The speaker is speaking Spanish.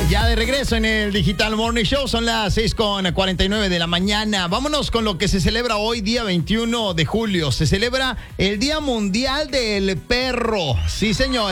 Ya de regreso en el Digital Morning Show, son las 6:49 de la mañana. Vámonos con lo que se celebra hoy, día 21 de julio. Se celebra el Día Mundial del Perro. Sí, señor.